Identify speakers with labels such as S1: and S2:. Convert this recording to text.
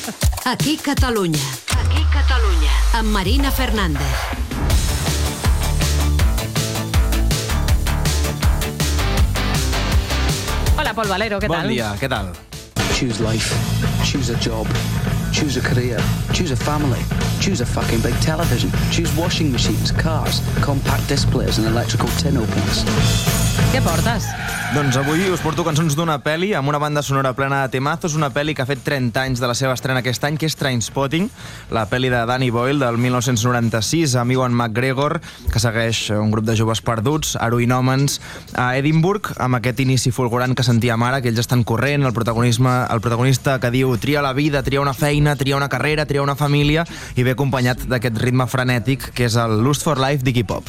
S1: Aquí Catalunya. Aquí Catalunya. Amb Marina Fernández.
S2: Hola, Pol Valero, què tal?
S3: Bon dia, què tal?
S4: Choose life. Choose a job. Choose a career. Choose a family. Choose a fucking big television. Choose washing machines, cars, compact displays and electrical tin openers.
S2: Què portes?
S3: Doncs avui us porto cançons d'una pel·li amb una banda sonora plena de temazos, una pel·li que ha fet 30 anys de la seva estrena aquest any, que és Trainspotting, la pel·li de Danny Boyle del 1996, amb Ewan McGregor, que segueix un grup de joves perduts, heroïnòmens, a Edimburg, amb aquest inici fulgurant que sentíem ara, que ells estan corrent, el protagonista que diu tria la vida, tria una feina, tria una carrera, tria una família, i ve acompanyat d'aquest ritme frenètic, que és el Lust for Life d'Iggy Pop.